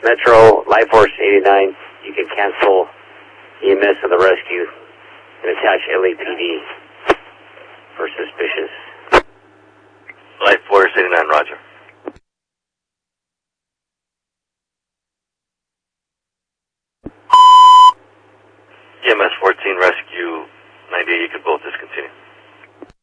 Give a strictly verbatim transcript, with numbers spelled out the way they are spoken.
Metro, Life Force eighty-nine, you can cancel E M S and the rescue and attach L A P D for suspicious. Life Force eighty-nine, roger. E M S fourteen, rescue ninety-eight, you could both discontinue.